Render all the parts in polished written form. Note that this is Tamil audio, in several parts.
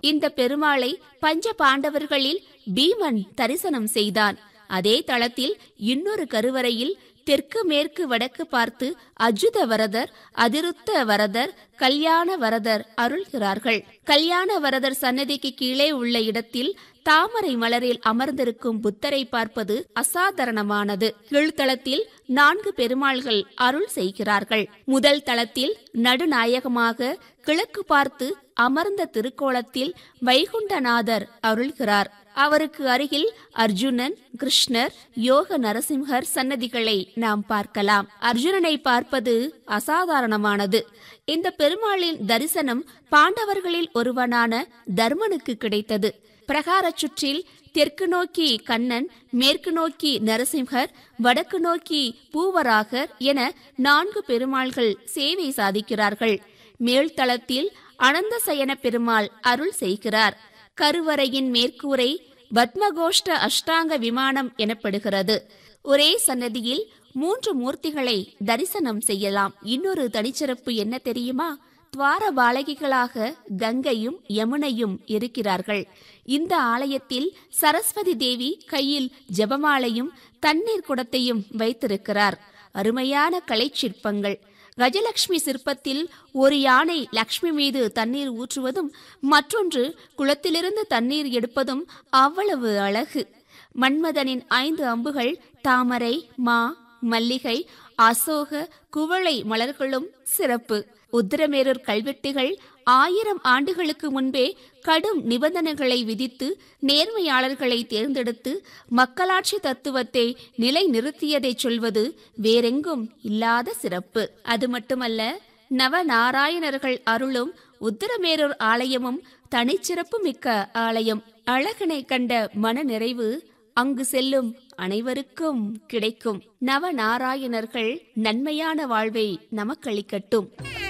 இந்த பெருமாளை பஞ்ச பாண்டவர்களில் பீமன் தரிசனம் செய்தான். அதே தளத்தில் இன்னொரு கருவறையில் தெற்கு மேற்கு வடக்கு பார்த்து அஜுத வரதர், அதிருத்த வரதர், கல்யாண வரதர் அருள்கிறார்கள். கல்யாண வரதர் சன்னதிக்கு கீழே உள்ள இடத்தில் தாமரை மலரில் அமர்ந்திருக்கும் புத்தரை பார்ப்பது அசாதாரணமானது. கீழ்த்தளத்தில் 4 பெருமாள்கள் அருள் செய்கிறார்கள். முதல் தளத்தில் நடுநாயகமாக கிழக்கு பார்த்து அமர்ந்த திருக்கோலத்தில் வைகுண்டநாதர் அருள்கிறார். அவருக்கு அருகில் அர்ஜுனன், கிருஷ்ணர், யோக நரசிம்ஹர் சன்னதிகளை நாம் பார்க்கலாம். அர்ஜுனனை பார்ப்பது அசாதாரணமானது. இந்த பெருமாளின் தரிசனம் பாண்டவர்களில் ஒருவனான தர்மனுக்கு கிடைத்தது. பிரகார சுற்றில் தெற்கு நோக்கி கண்ணன், மேற்கு நோக்கி நரசிம்ஹர், வடக்கு நோக்கி பூவராகர் என 4 பெருமாள்கள் சேவை சாதிக்கிறார்கள். மேல்தளத்தில் அனந்தசயன பெருமாள் அருள் செய்கிறார். கருவறையின் மேற்கூரை பத்மகோஷ்ட அஷ்டாங்க விமானம் எனப்படுகிறது. ஒரே சன்னதியில் 3 மூர்த்திகளை தரிசனம் செய்யலாம். இன்னொரு தனிச்சிறப்பு என்ன தெரியுமா? துவார பாலகிகளாக கங்கையும் யமுனையும் இருக்கிறார்கள். இந்த ஆலயத்தில் சரஸ்வதி தேவி கையில் ஜபமாலையும் தண்ணீர் குடத்தையும் வைத்திருக்கிறார். அருமையான கலை சிற்பங்கள். கஜலட்சுமி சிற்பத்தில் ஒரு யானை லக்ஷ்மி மீது தண்ணீர் ஊற்றுவதும் மற்றொன்று குளத்திலிருந்து தண்ணீர் எடுப்பதும் அவ்வளவு அழகு. மன்மதனின் 5 அம்புகள் தாமரை, மா, மல்லிகை, அசோக, குவளை மலர்களும் சிறப்பு. உத்திரமேரூர் கல்வெட்டுகள் 1000 ஆண்டுகளுக்கு முன்பே கடும் நிபந்தனைகளை விதித்து நேர்மையாளர்களை தேர்ந்தெடுத்து மக்களாட்சி தத்துவத்தை நிலைநிறுத்தியதை சொல்வது வேறெங்கும் இல்லாத சிறப்பு. அது மட்டுமல்ல, நவநாராயணர்கள் அருளும் உத்திரமேரூர் ஆலயமும் தனிச்சிறப்பு மிக்க ஆலயம். அழகனை கண்ட மன நிறைவு அங்கு செல்லும் அனைவருக்கும் கிடைக்கும். நவநாராயணர்கள் நன்மையான வாழ்வை நமக்களிக்கட்டும்.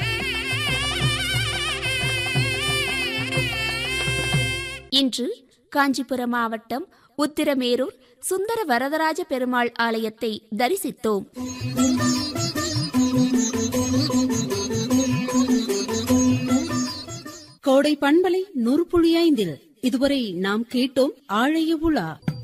இன்று காஞ்சிபுரம் மாவட்டம் உத்திரமேரூர் சுந்தர வரதராஜ பெருமாள் ஆலயத்தை தரிசித்தோம். கோடை பண்பலை 100.5 இதுவரை நாம் கேட்டோம் ஆழைய உலா.